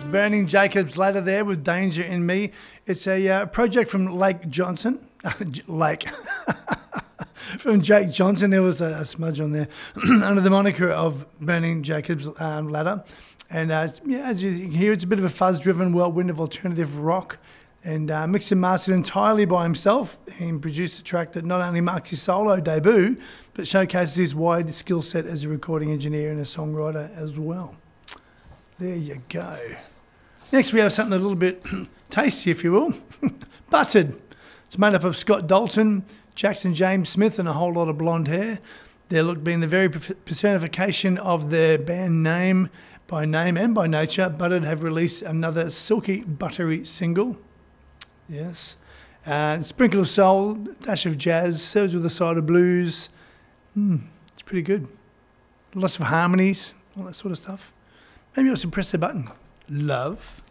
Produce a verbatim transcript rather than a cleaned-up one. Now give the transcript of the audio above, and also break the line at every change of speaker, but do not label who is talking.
Burning Jacob's Ladder there with Danger in Me. It's a uh, project from Lake Johnson. Lake. From Jake Johnson. There was a, a smudge on there. Under the moniker of Burning Jacob's um, Ladder. And uh, yeah, as you can hear, it's a bit of a fuzz-driven whirlwind of alternative rock. And uh, mixed and mastered entirely by himself. He produced a track that not only marks his solo debut, but showcases his wide skill set as a recording engineer and a songwriter as well. There you go. Next we have something a little bit tasty, if you will. Buttered. It's made up of Scott Dalton, Jackson James Smith, and a whole lot of blonde hair. Their look being the very personification of their band name by name and by nature. Buttered have released another silky, buttery single. Yes. Uh, sprinkle of soul, dash of jazz, serves with a side of blues. Mm, it's pretty good. Lots of harmonies, all that sort of stuff. Maybe I should press the button. Love.